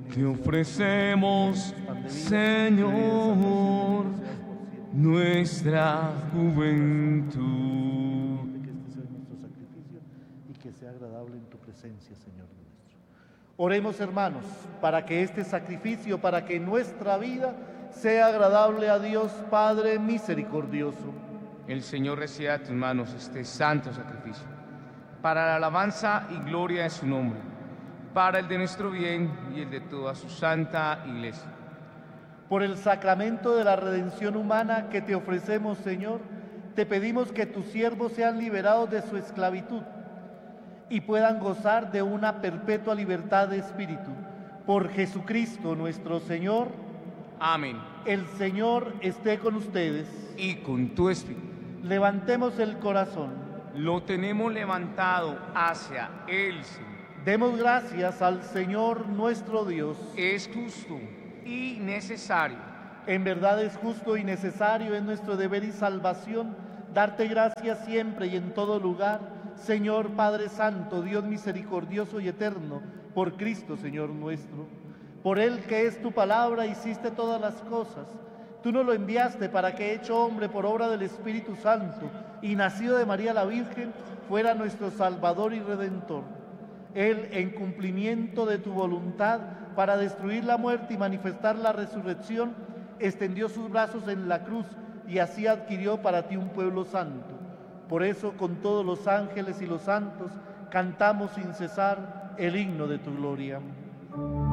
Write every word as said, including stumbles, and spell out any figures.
te ofrecemos, Señor, nuestra juventud. Que este sea nuestro sacrificio y que sea agradable en tu presencia, Señor nuestro. Oremos, hermanos, para que este sacrificio, para que nuestra vida sea agradable a Dios Padre misericordioso. El Señor reciba de tus manos este santo sacrificio, para la alabanza y gloria de su nombre, para el de nuestro bien y el de toda su santa Iglesia. Por el sacramento de la redención humana que te ofrecemos, Señor, te pedimos que tus siervos sean liberados de su esclavitud y puedan gozar de una perpetua libertad de espíritu. Por Jesucristo nuestro Señor. Amén. El Señor esté con ustedes. Y con tu espíritu. Levantemos el corazón. Lo tenemos levantado hacia el Señor. Demos gracias al Señor nuestro Dios. Es justo y necesario. En verdad es justo y necesario, es nuestro deber y salvación, darte gracias siempre y en todo lugar, Señor Padre Santo, Dios misericordioso y eterno, por Cristo, Señor nuestro. Por Él, que es tu palabra, hiciste todas las cosas. Tú nos lo enviaste para que, hecho hombre por obra del Espíritu Santo y nacido de María la Virgen, fuera nuestro Salvador y Redentor. Él, en cumplimiento de tu voluntad, para destruir la muerte y manifestar la resurrección, extendió sus brazos en la cruz y así adquirió para ti un pueblo santo. Por eso, con todos los ángeles y los santos, cantamos sin cesar el himno de tu gloria.